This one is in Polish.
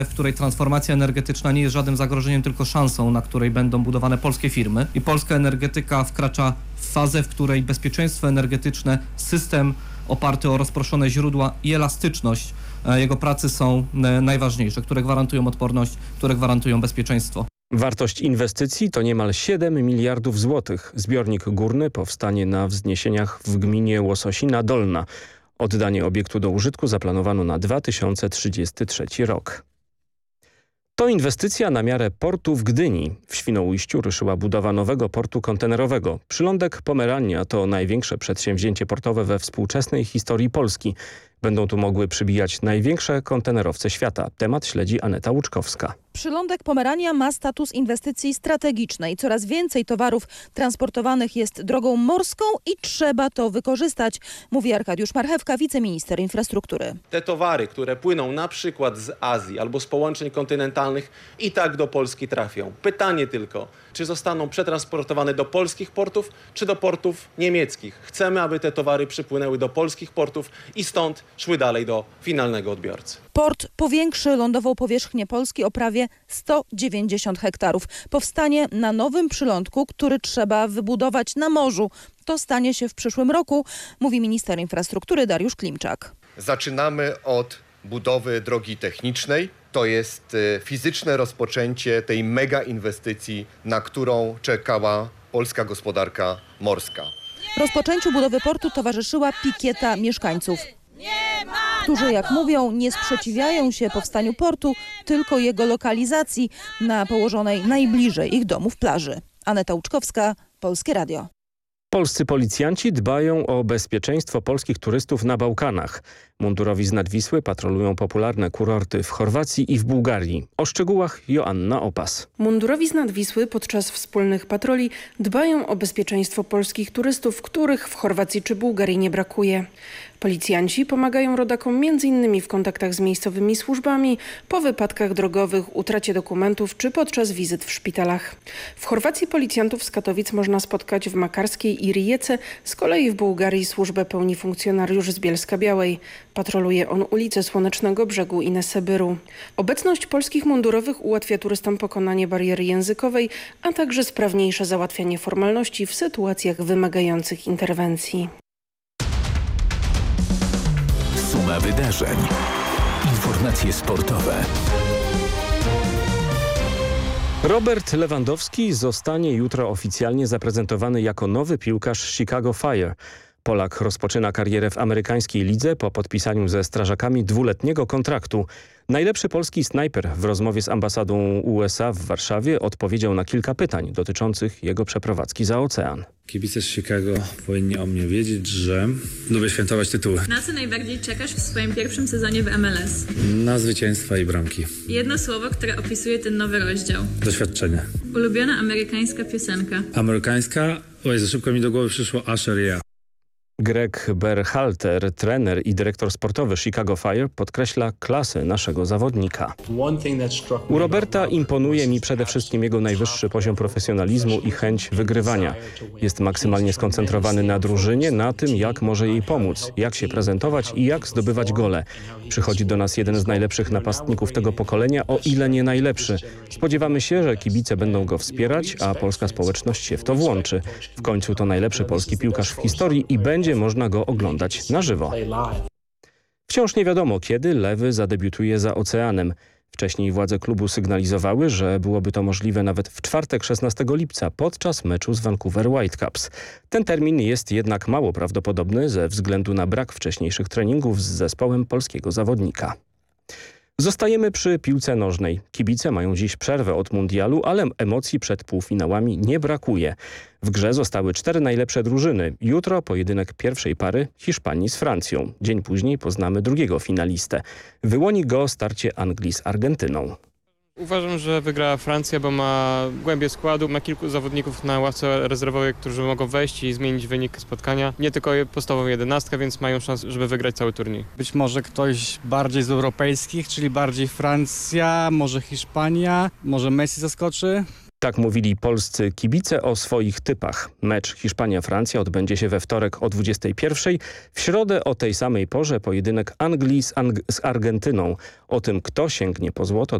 w której transformacja energetyczna nie jest żadnym zagrożeniem, tylko szansą, na której będą budowane polskie firmy. I polska energetyka wkracza w fazę, w której bezpieczeństwo energetyczne, system oparty o rozproszone źródła i elastyczność jego pracy są najważniejsze, które gwarantują odporność, które gwarantują bezpieczeństwo. Wartość inwestycji to niemal 7 miliardów złotych. Zbiornik górny powstanie na wzniesieniach w gminie Łososina Dolna. Oddanie obiektu do użytku zaplanowano na 2033 rok. To inwestycja na miarę portu w Gdyni. W Świnoujściu ruszyła budowa nowego portu kontenerowego. Przylądek Pomerania to największe przedsięwzięcie portowe we współczesnej historii Polski. Będą tu mogły przybijać największe kontenerowce świata. Temat śledzi Aneta Łuczkowska. Przylądek Pomerania ma status inwestycji strategicznej. Coraz więcej towarów transportowanych jest drogą morską i trzeba to wykorzystać, mówi Arkadiusz Marchewka, wiceminister infrastruktury. Te towary, które płyną na przykład z Azji albo z połączeń kontynentalnych, i tak do Polski trafią. Pytanie tylko, czy zostaną przetransportowane do polskich portów, czy do portów niemieckich. Chcemy, aby te towary przypłynęły do polskich portów i stąd szły dalej do finalnego odbiorcy. Port powiększy lądową powierzchnię Polski o prawie 190 hektarów. Powstanie na nowym przylądku, który trzeba wybudować na morzu. To stanie się w przyszłym roku, mówi minister infrastruktury Dariusz Klimczak. Zaczynamy od budowy drogi technicznej. To jest fizyczne rozpoczęcie tej mega inwestycji, na którą czekała polska gospodarka morska. Rozpoczęciu budowy portu towarzyszyła pikieta mieszkańców, którzy, jak mówią, nie sprzeciwiają się powstaniu portu, tylko jego lokalizacji na położonej najbliżej ich domów plaży. Aneta Łuczkowska, Polskie Radio. Polscy policjanci dbają o bezpieczeństwo polskich turystów na Bałkanach. Mundurowi z Nadwisły patrolują popularne kurorty w Chorwacji i w Bułgarii. O szczegółach Joanna Opas. Mundurowi z Nadwisły podczas wspólnych patroli dbają o bezpieczeństwo polskich turystów, których w Chorwacji czy Bułgarii nie brakuje. Policjanci pomagają rodakom m.in. w kontaktach z miejscowymi służbami, po wypadkach drogowych, utracie dokumentów czy podczas wizyt w szpitalach. W Chorwacji policjantów z Katowic można spotkać w Makarskiej i Rijece, z kolei w Bułgarii służbę pełni funkcjonariusz z Bielska-Białej. Patroluje on ulice Słonecznego Brzegu i Nesebyru. Obecność polskich mundurowych ułatwia turystom pokonanie bariery językowej, a także sprawniejsze załatwianie formalności w sytuacjach wymagających interwencji. Suma wydarzeń. Informacje sportowe. Robert Lewandowski zostanie jutro oficjalnie zaprezentowany jako nowy piłkarz Chicago Fire. Polak rozpoczyna karierę w amerykańskiej lidze po podpisaniu ze strażakami 2-letniego kontraktu. Najlepszy polski snajper w rozmowie z ambasadą USA w Warszawie odpowiedział na kilka pytań dotyczących jego przeprowadzki za ocean. Kibice z Chicago powinni o mnie wiedzieć, że lubię świętować tytuły. Na co najbardziej czekasz w swoim pierwszym sezonie w MLS? Na zwycięstwa i bramki. Jedno słowo, które opisuje ten nowy rozdział. Doświadczenie. Ulubiona amerykańska piosenka. Amerykańska? Oj, za szybko mi do głowy przyszło Usher Yeah. Greg Berhalter, trener i dyrektor sportowy Chicago Fire, podkreśla klasę naszego zawodnika. U Roberta imponuje mi przede wszystkim jego najwyższy poziom profesjonalizmu i chęć wygrywania. Jest maksymalnie skoncentrowany na drużynie, na tym, jak może jej pomóc, jak się prezentować i jak zdobywać gole. Przychodzi do nas jeden z najlepszych napastników tego pokolenia, o ile nie najlepszy. Spodziewamy się, że kibice będą go wspierać, a polska społeczność się w to włączy. W końcu to najlepszy polski piłkarz w historii i będzie można go oglądać na żywo. Wciąż nie wiadomo, kiedy Lewy zadebiutuje za oceanem. Wcześniej władze klubu sygnalizowały, że byłoby to możliwe nawet w czwartek 16 lipca podczas meczu z Vancouver Whitecaps. Ten termin jest jednak mało prawdopodobny ze względu na brak wcześniejszych treningów z zespołem polskiego zawodnika. Zostajemy przy piłce nożnej. Kibice mają dziś przerwę od mundialu, ale emocji przed półfinałami nie brakuje. W grze zostały 4 najlepsze drużyny. Jutro pojedynek pierwszej pary Hiszpanii z Francją. Dzień później poznamy drugiego finalistę. Wyłoni go starcie Anglii z Argentyną. Uważam, że wygra Francja, bo ma głębię składu, ma kilku zawodników na ławce rezerwowej, którzy mogą wejść i zmienić wynik spotkania. Nie tylko podstawową 11, więc mają szansę, żeby wygrać cały turniej. Być może ktoś bardziej z europejskich, czyli bardziej Francja, może Hiszpania, może Messi zaskoczy. Tak mówili polscy kibice o swoich typach. Mecz Hiszpania-Francja odbędzie się we wtorek o 21:00. W środę o tej samej porze pojedynek Anglii z Argentyną. O tym, kto sięgnie po złoto,